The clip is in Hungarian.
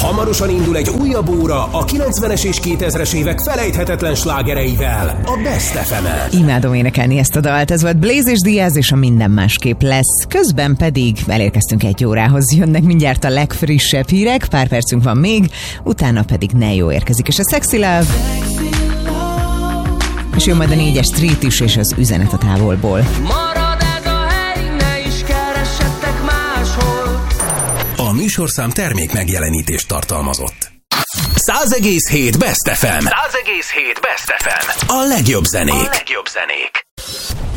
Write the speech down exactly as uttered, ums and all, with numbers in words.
Hamarosan indul egy újabb óra a kilencvenes és kétezres évek felejthetetlen slágereivel, a Best ef emen. Imádom énekelni ezt a dalt, ez volt Blaze és Diaz, és a Minden másképp lesz. Közben pedig elérkeztünk egy órához, jönnek mindjárt a legfrissebb hírek, pár percünk van még, utána pedig Neo érkezik, és a Sexy Love. És jön majd a négyes Street is, és az Üzenet a távolból. Marad ez a hely, ne is keressetek máshol. A műsorszám termék megjelenítést tartalmazott. száz egész hét Best ef em. száz egész hét Best ef em. A legjobb zenék. A legjobb zenék.